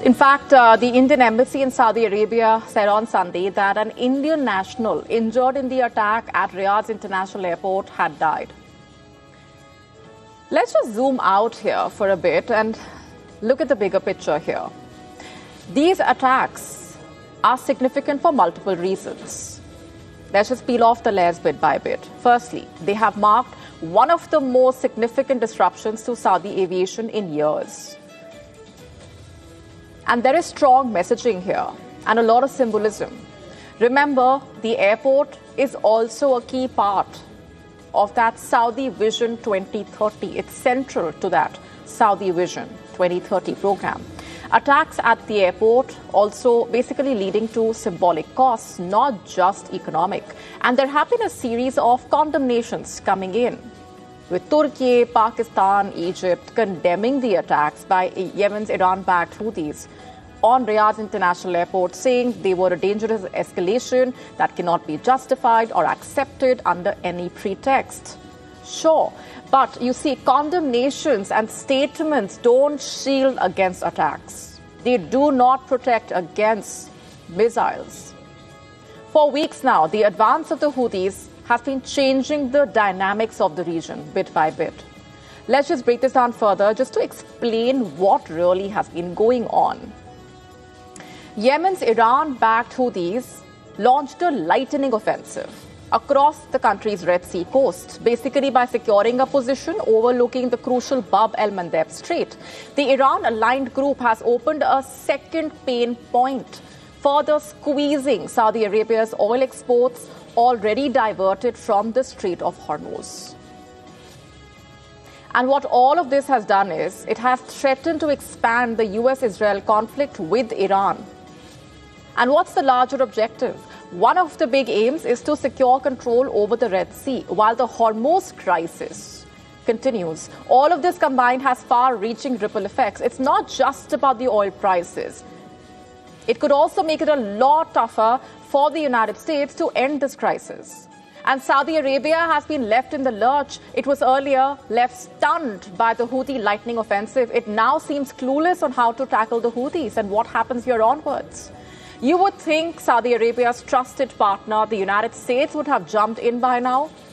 In fact, the Indian embassy in Saudi Arabia said on Sunday that an Indian national injured in the attack at Riyadh's International Airport had died. Let's just zoom out here for a bit and look at the bigger picture here. These attacks are significant for multiple reasons. Let's just peel off the layers bit by bit. Firstly, they have marked one of the most significant disruptions to Saudi aviation in years. And there is strong messaging here and a lot of symbolism. Remember, the airport is also a key part of that Saudi Vision 2030. It's central to that Saudi Vision 2030 program. Attacks at the airport also basically leading to symbolic costs, not just economic. And there have been a series of condemnations coming in, with Turkey, Pakistan, Egypt condemning the attacks by Yemen's Iran-backed Houthis on Riyadh International Airport, saying they were a dangerous escalation that cannot be justified or accepted under any pretext. Sure, but you see, condemnations and statements don't shield against attacks. They do not protect against missiles. For weeks now, the advance of the Houthis has been changing the dynamics of the region bit by bit. Let's just break this down further just to explain what really has been going on. Yemen's Iran-backed Houthis launched a lightning offensive across the country's Red Sea coast, basically by securing a position overlooking the crucial Bab el-Mandeb Strait. The Iran-aligned group has opened a second pain point, further squeezing Saudi Arabia's oil exports already diverted from the Strait of Hormuz. And what all of this has done is it has threatened to expand the US-Israel conflict with Iran. And what's the larger objective? One of the big aims is to secure control over the Red Sea, while the Hormuz crisis continues. All of this combined has far-reaching ripple effects. It's not just about the oil prices. It could also make it a lot tougher for the United States to end this crisis. And Saudi Arabia has been left in the lurch. It was earlier left stunned by the Houthi lightning offensive. It now seems clueless on how to tackle the Houthis and what happens here onwards. You would think Saudi Arabia's trusted partner, the United States, would have jumped in by now.